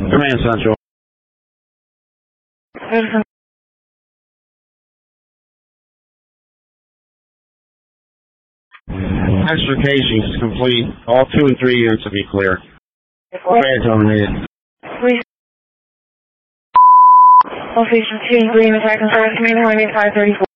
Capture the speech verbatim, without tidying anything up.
Command Central. Citizen. Extrication is complete. All two and three units will be clear. Red dominated. Please. All station two and three in attack and service. Command Hawaii five thirty-four.